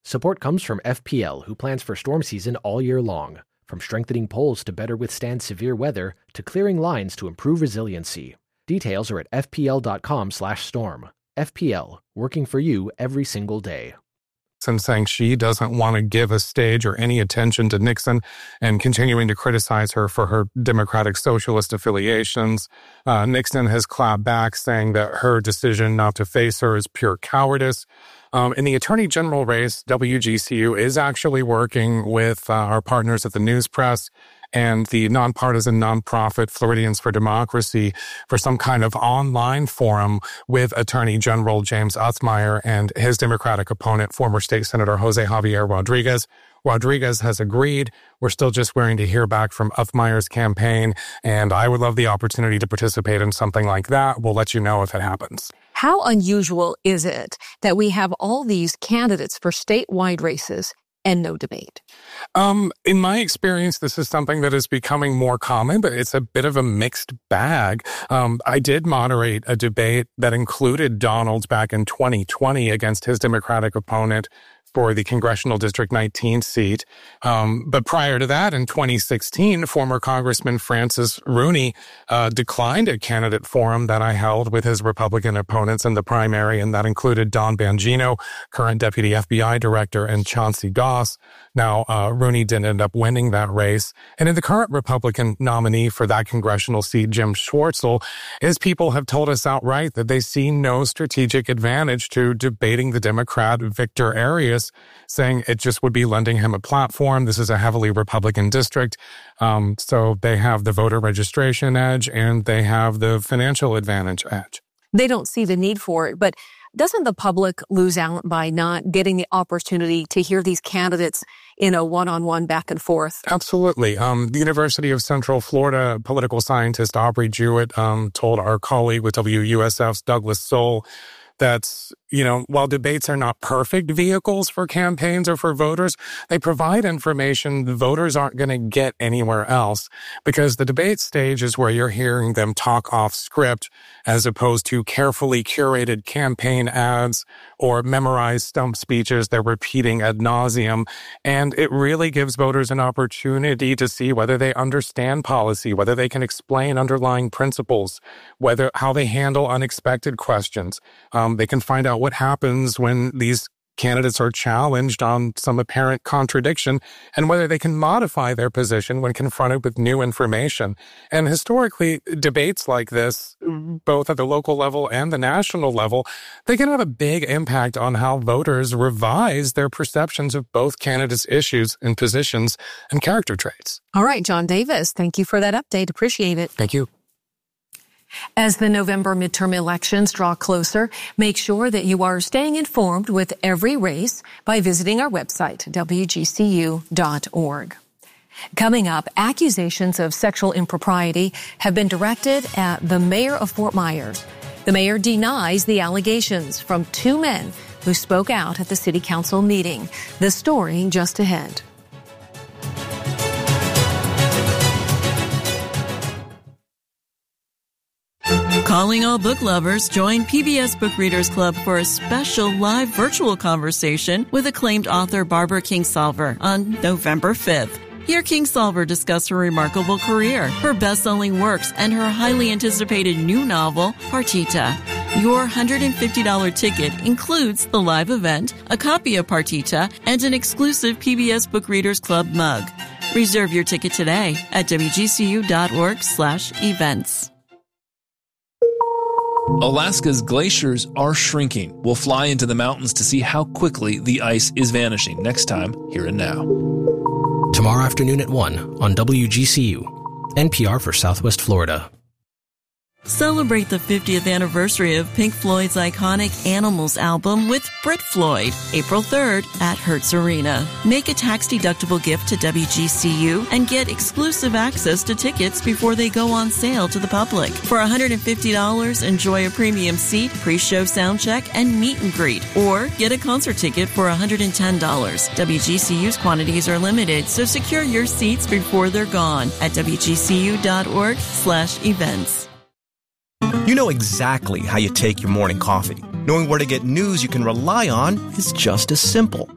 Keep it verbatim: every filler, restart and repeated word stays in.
Support comes from F P L, who plans for storm season all year long. From strengthening poles to better withstand severe weather, to clearing lines to improve resiliency. Details are at f p l dot com slash storm. F P L, working for you every single day. And saying she doesn't want to give a stage or any attention to Nixon and continuing to criticize her for her Democratic Socialist affiliations. Uh, Nixon has clapped back, saying that her decision not to face her is pure cowardice. Um, in the Attorney General race, W G C U is actually working with uh, our partners at the News Press and the nonpartisan nonprofit Floridians for Democracy for some kind of online forum with Attorney General James Othmeyer and his Democratic opponent, former State Senator Jose Javier Rodriguez. Rodriguez has agreed. We're still just waiting to hear back from Othmeyer's campaign, and I would love the opportunity to participate in something like that. We'll let you know if it happens. How unusual is it that we have all these candidates for statewide races and no debate? Um, in my experience, this is something that is becoming more common, but it's a bit of a mixed bag. Um, I did moderate a debate that included Donald back in twenty twenty against his Democratic opponent for the Congressional District nineteen seat. Um, but prior to that, in twenty sixteen, former Congressman Francis Rooney uh, declined a candidate forum that I held with his Republican opponents in the primary, and that included Don Bongino, current Deputy F B I Director, and Chauncey Doss. Now, uh, Rooney didn't end up winning that race. And in the current Republican nominee for that congressional seat, Jim Schwartzel, his people have told us outright that they see no strategic advantage to debating the Democrat Victor Arias, saying it just would be lending him a platform. This is a heavily Republican district. Um, so they have the voter registration edge and they have the financial advantage edge. They don't see the need for it, but doesn't the public lose out by not getting the opportunity to hear these candidates in a one-on-one back and forth? Absolutely. Um, the University of Central Florida political scientist Aubrey Jewett um, told our colleague with W U S F's Douglas Soul that, you know, while debates are not perfect vehicles for campaigns or for voters, they provide information the voters aren't going to get anywhere else, because the debate stage is where you're hearing them talk off script as opposed to carefully curated campaign ads or memorized stump speeches they're repeating ad nauseum. And it really gives voters an opportunity to see whether they understand policy, whether they can explain underlying principles, whether how they handle unexpected questions. Um, they can find out what happens when these candidates are challenged on some apparent contradiction and whether they can modify their position when confronted with new information. And historically, debates like this, both at the local level and the national level, they can have a big impact on how voters revise their perceptions of both candidates' issues and positions and character traits. All right, John Davis, thank you for that update. Appreciate it. Thank you. As the November midterm elections draw closer, make sure that you are staying informed with every race by visiting our website, w g c u dot org. Coming up, accusations of sexual impropriety have been directed at the mayor of Fort Myers. The mayor denies the allegations from two men who spoke out at the city council meeting. The story just ahead. Calling all book lovers, join P B S Book Readers Club for a special live virtual conversation with acclaimed author Barbara Kingsolver on November fifth. Hear Kingsolver discuss her remarkable career, her best-selling works, and her highly anticipated new novel, Partita. Your one hundred fifty dollars ticket includes the live event, a copy of Partita, and an exclusive P B S Book Readers Club mug. Reserve your ticket today at w g c u dot org slash events. Alaska's glaciers are shrinking. We'll fly into the mountains to see how quickly the ice is vanishing. Next time, Here and Now. Tomorrow afternoon at one on W G C U, N P R for Southwest Florida. Celebrate the fiftieth anniversary of Pink Floyd's iconic Animals album with Brit Floyd, April third at Hertz Arena. Make a tax-deductible gift to W G C U and get exclusive access to tickets before they go on sale to the public. For one hundred fifty dollars, enjoy a premium seat, pre-show sound check, and meet and greet. Or get a concert ticket for one hundred ten dollars. W G C U's quantities are limited, so secure your seats before they're gone at w g c u dot org slash events. You know exactly how you take your morning coffee. Knowing where to get news you can rely on is just as simple.